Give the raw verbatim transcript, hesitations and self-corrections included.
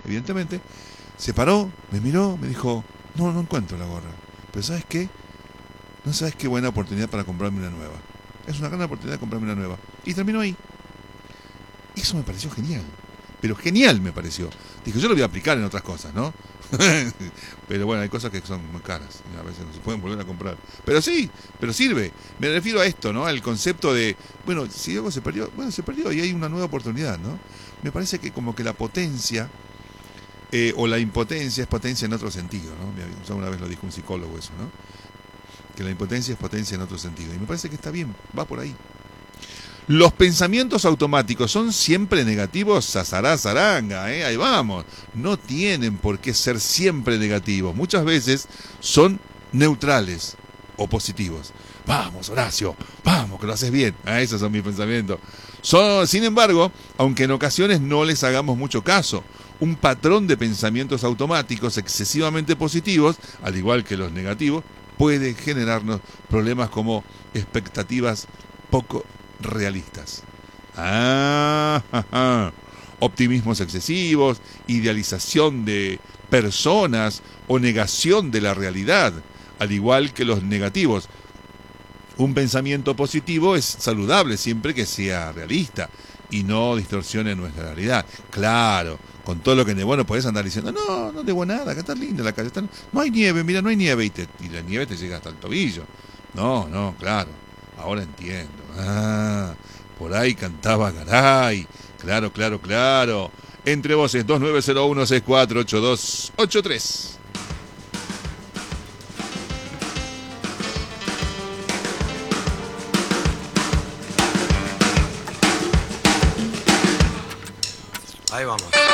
evidentemente. Se paró, me miró, me dijo, no, no encuentro la gorra. Pero ¿sabes qué? No sabes qué buena oportunidad para comprarme una nueva. Es una gran oportunidad de comprarme una nueva. Y terminó ahí. Eso me pareció genial. Pero genial me pareció. Dije, yo lo voy a aplicar en otras cosas, ¿no? Pero bueno, hay cosas que son muy caras y a veces no se pueden volver a comprar. Pero sí, pero sirve. Me refiero a esto, ¿no? Al concepto de, bueno, si algo se perdió, bueno, se perdió y hay una nueva oportunidad, ¿no? Me parece que como que la potencia eh, o la impotencia es potencia en otro sentido, ¿no? Ya una vez lo dijo un psicólogo eso, ¿no? Que la impotencia es potencia en otro sentido. Y me parece que está bien, va por ahí. ¿Los pensamientos automáticos son siempre negativos? Sazará, zaranga, ¿eh? Ahí vamos. No tienen por qué ser siempre negativos. Muchas veces son neutrales o positivos. Vamos, Horacio, vamos, que lo haces bien. Ah, esos son mis pensamientos. Son, sin embargo, aunque en ocasiones no les hagamos mucho caso, un patrón de pensamientos automáticos excesivamente positivos, al igual que los negativos, puede generarnos problemas como expectativas poco realistas. Ah, ja, ja. Optimismos excesivos, idealización de personas o negación de la realidad, al igual que los negativos. Un pensamiento positivo es saludable siempre que sea realista y no distorsione nuestra realidad. Claro, con todo lo que nevó no podés andar diciendo, no, no nevó nada, acá está linda la calle, está... no hay nieve, mira, no hay nieve, y, te, y la nieve te llega hasta el tobillo. No, no, claro, ahora entiendo. Ah, por ahí cantaba Garay. Claro, claro, claro. Entre voces, dos nueve cero uno seis cuatro ocho dos ocho tres. Ahí vamos.